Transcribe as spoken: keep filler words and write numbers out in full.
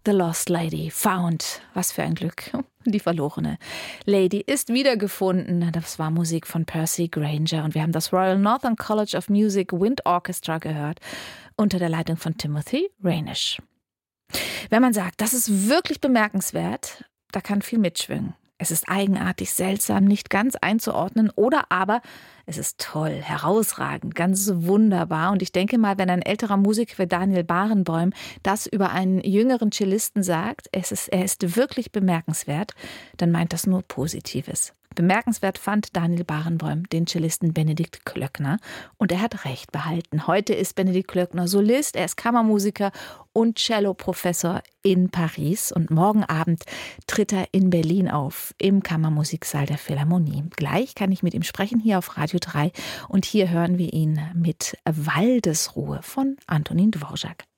The Lost Lady, found. Was für ein Glück. Die verlorene Lady ist wiedergefunden. Das war Musik von Percy Grainger und wir haben das Royal Northern College of Music Wind Orchestra gehört unter der Leitung von Timothy Raynish. Wenn man sagt, das ist wirklich bemerkenswert, da kann viel mitschwingen. Es ist eigenartig, seltsam, nicht ganz einzuordnen oder aber es ist toll, herausragend, ganz wunderbar. Und ich denke mal, wenn ein älterer Musiker wie Daniel Barenboim das über einen jüngeren Cellisten sagt, es ist, er ist wirklich bemerkenswert, dann meint das nur Positives. Bemerkenswert fand Daniel Barenboim den Cellisten Benedikt Klöckner und er hat recht behalten. Heute ist Benedikt Klöckner Solist, er ist Kammermusiker und Celloprofessor in Paris und morgen Abend tritt er in Berlin auf, im Kammermusiksaal der Philharmonie. Gleich kann ich mit ihm sprechen hier auf Radio drei und hier hören wir ihn mit Waldesruhe von Antonin Dvorak.